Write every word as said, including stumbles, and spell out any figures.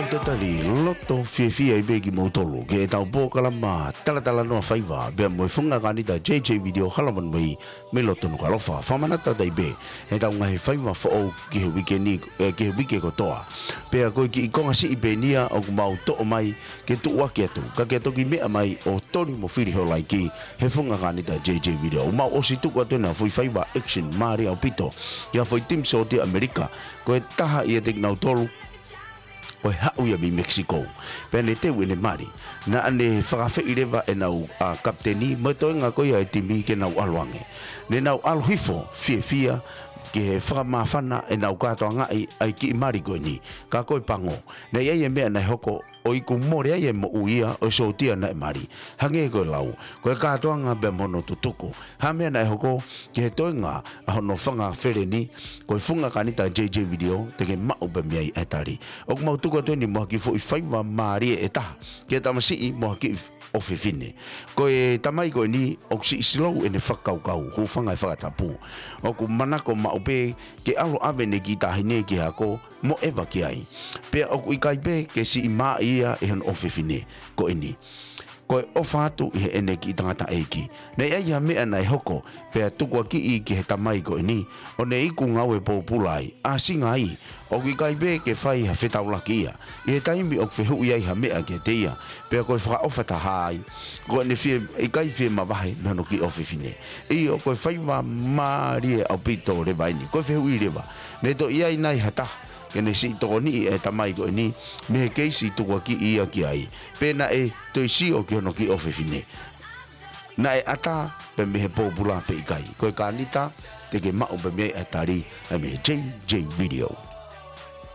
o te tari loto fie fie i begi motolo ke tau po kalama tala tala no faiva be mo funga kanita J J video halaman mai me loto no kalofa famanata dai be e tau ngai faiva fo o ke weekend ke weekend ko toa pe ko ki konga si ibenia o mau to mai ke tu wa ke tu ka ke to ki me mai o tori mo firi ho like he funga kanita J J video mau o si tu ko to na foi faiva action mari au pito ya foi tim so te America ko taha ia te nau tolu o hau ia mi Mexico pene te wene mari na ane whakawhi i rewa e nau a kapteni mo toi ngā koia e timi ke nau aluange ne nau aluhifo fie fia ke he whakamawhana e nau katoa ngai ai ki i mari koe ni ka koe pango ne iai e mea nei hoko o iku more ai e mo uia o sotia na e mari hange koe lau koe katoa ngā bea mono tutuku ha mea nei hoko ke he toi ngā ahono whanga where ni koe funga kanita J J video te ke mau be miai e tari o kumau tuka toi ni moha ki fo i whaiva maari e taha ke tamasi i moha ki o fefine koe tamai koe ni o si slow ene whakaukau ho whanga e whakatapu o ku manako maupe ke alo ave ne ki tahine ki hako mo eva ki ai pe o ku ikai pe ke si ima ia e han o fefine koe ni koe o whātu i he ene ki tangata eiki nei ai ha mea nei hoko pe tukua ki i ki he tamai koe ni o ne iku ngau e pōpulai a singa ai o ki kai be ke whai ha whetaulaki ia i he taimi o whehu i ai ha mea ke te ia pe koe whaka ofata hai koe ne fie i kai fie mawahe mehano ki ofi fine i o koe whai wa maari e au pito rewa ini koe whehu i rewa ne to i ai nai hataha kene si toni e tamai ko ni me keisi tu ki ia ki ai pena e to si o ki no ki ofefine na e ata pe me popula pe kai ko kanita te ke ma o pe me atari me J J video.